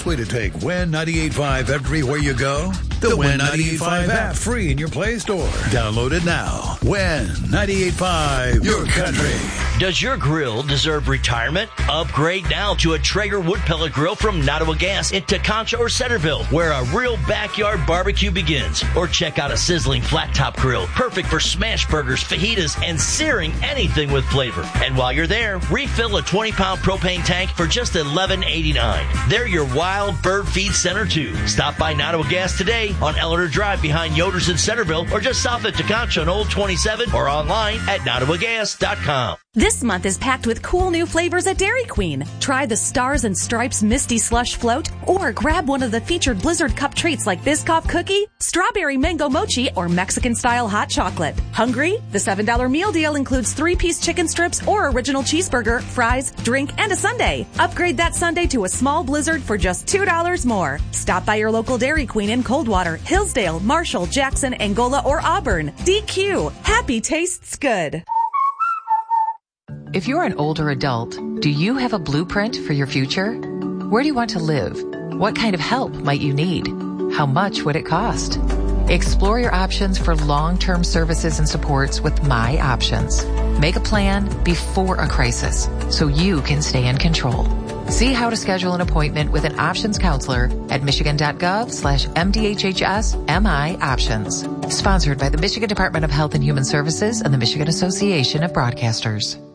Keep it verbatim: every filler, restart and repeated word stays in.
way to take Win ninety-eight point five everywhere you go? The Win ninety-eight point five app, free in your Play Store. Download it now. Win ninety-eight point five, your country. Does your grill deserve retirement? Upgrade now to a Traeger wood pellet grill from Nottawa Gas in Teconcha or Centerville, where a real backyard barbecue begins. Or check out a sizzling flat top grill, perfect for smash burgers, fajitas, and searing anything with flavor. And while you're there, refill a twenty pound propane tank for just eleven eighty-nine. They're your wild bird feed center too. Stop by Nottawa Gas today on Eleanor Drive behind Yoder's in Centerville, or just south of Teconcha on Old twenty-seven, or online at nottawa gas dot com. This month is packed with cool new flavors at Dairy Queen. Try the Stars and Stripes Misty Slush Float, or grab one of the featured Blizzard Cup treats like Biscoff Cookie, Strawberry Mango Mochi, or Mexican-style hot chocolate. Hungry? The seven dollar meal deal includes three-piece chicken strips or original cheeseburger, fries, drink, and a sundae. Upgrade that sundae to a small Blizzard for just two dollars more. Stop by your local Dairy Queen in Coldwater, Hillsdale, Marshall, Jackson, Angola, or Auburn. D Q. Happy tastes good. If you're an older adult, do you have a blueprint for your future? Where do you want to live? What kind of help might you need? How much would it cost? Explore your options for long-term services and supports with My Options. Make a plan before a crisis so you can stay in control. See how to schedule an appointment with an options counselor at michigan.gov slash MDHHS MI Options. Sponsored by the Michigan Department of Health and Human Services and the Michigan Association of Broadcasters.